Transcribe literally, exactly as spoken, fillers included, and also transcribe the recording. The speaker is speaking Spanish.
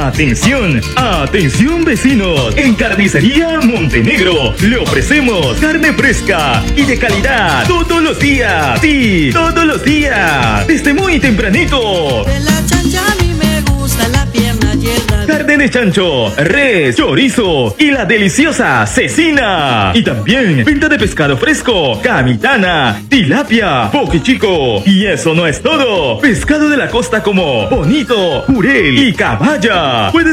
Atención, atención vecinos. En Carnicería Montenegro le ofrecemos carne fresca y de calidad todos los días. Sí, todos los días. Desde muy tempranito. De la chancha a mí me gusta la pierna y el rabito. Carne de chancho, res, chorizo y la deliciosa cecina. Y también venta de pescado fresco, camitana, tilapia, poke chico. Y eso no es todo. Pescado de la costa como bonito, jurel y caballa. Puedes